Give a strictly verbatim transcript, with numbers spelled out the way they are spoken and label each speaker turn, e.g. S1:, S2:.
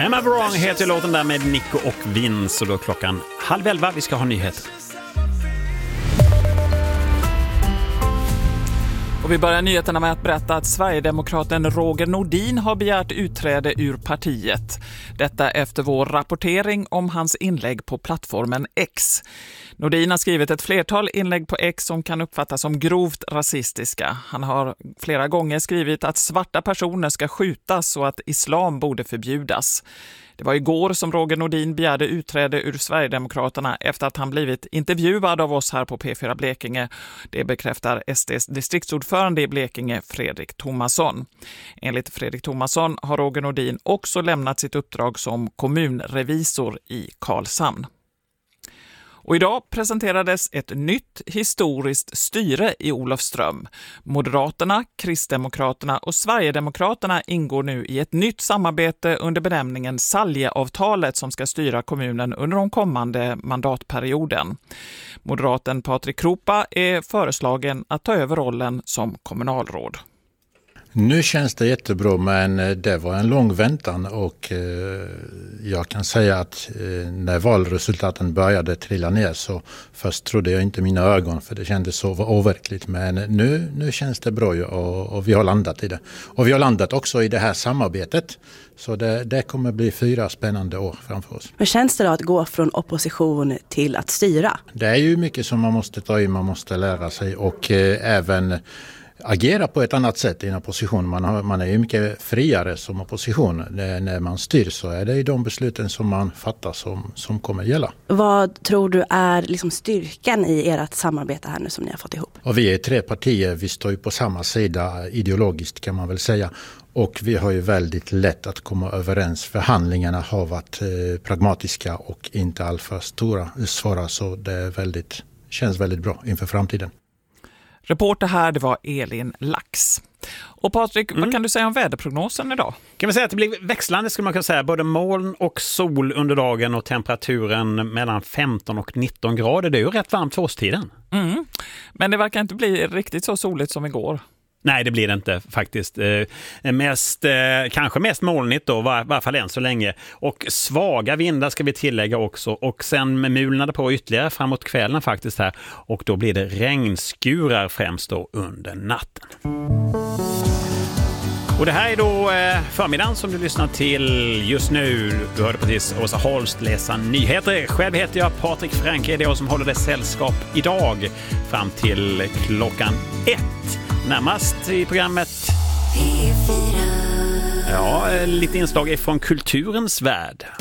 S1: Am I wrong heter låten där med Nico och Vince, och då klockan halv elva. Vi ska ha nyheter.
S2: Och vi börjar nyheterna med att berätta att Sverigedemokraten Roger Nordin har begärt utträde ur partiet. Detta efter vår rapportering om hans inlägg på plattformen X. Nordin har skrivit ett flertal inlägg på X som kan uppfattas som grovt rasistiska. Han har flera gånger skrivit att svarta personer ska skjutas och att islam borde förbjudas. Det var igår som Roger Nordin begärde utträde ur Sverigedemokraterna efter att han blivit intervjuad av oss här på P fyra Blekinge. Det bekräftar S D:s distriktsordförande i Blekinge, Fredrik Thomasson. Enligt Fredrik Thomasson har Roger Nordin också lämnat sitt uppdrag som kommunrevisor i Karlshamn. Och idag presenterades ett nytt historiskt styre i Olofström. Moderaterna, Kristdemokraterna och Sverigedemokraterna ingår nu i ett nytt samarbete under benämningen Saljeavtalet som ska styra kommunen under de kommande mandatperioden. Moderaten Patrik Kropa är föreslagen att ta över rollen som kommunalråd.
S3: Nu känns det jättebra, men det var en lång väntan och jag kan säga att när valresultaten började trilla ner så först trodde jag inte mina ögon, för det kändes så overkligt, men nu, nu känns det bra och, och vi har landat i det. Och vi har landat också i det här samarbetet, så det, det kommer bli fyra spännande år framför oss.
S4: Hur känns det då att gå från opposition till att styra?
S3: Det är ju mycket som man måste ta in, man måste lära sig och eh, även agera på ett annat sätt i en opposition. Man, har, man är ju mycket friare som opposition. När man styr så är det i de besluten som man fattar som, som kommer gälla.
S4: Vad tror du är liksom styrkan i ert samarbete här nu som ni har fått ihop?
S3: Och vi är tre partier, vi står ju på samma sida ideologiskt kan man väl säga. Och vi har ju väldigt lätt att komma överens. Förhandlingarna har varit eh, pragmatiska och inte alltför stora, svåra, så det är väldigt, känns väldigt bra inför framtiden.
S2: Reporter här, det var Elin Lax. Och Patrik, mm. vad kan du säga om väderprognosen idag?
S1: Kan vi säga att det blir växlande, skulle man kunna säga. Både moln och sol under dagen och temperaturen mellan femton och nitton grader. Det är ju rätt varmt för årstiden.
S2: Mm. Men det verkar inte bli riktigt så soligt som igår.
S1: Nej, det blir det inte faktiskt. Eh, mest, eh, kanske mest molnigt då, i varje fall än så länge. Och svaga vindar ska vi tillägga också. Och sen mulnade på ytterligare framåt kvällen faktiskt här. Och då blir det regnskurar främst då under natten. Och det här är då eh, förmiddagen som du lyssnar till just nu. Du hörde precis Åsa Holst läsa nyheter. Själv heter jag Patrik Franke, det är jag som håller det sällskap idag fram till klockan ett. Närmast i programmet ja, lite inslag från kulturens värld.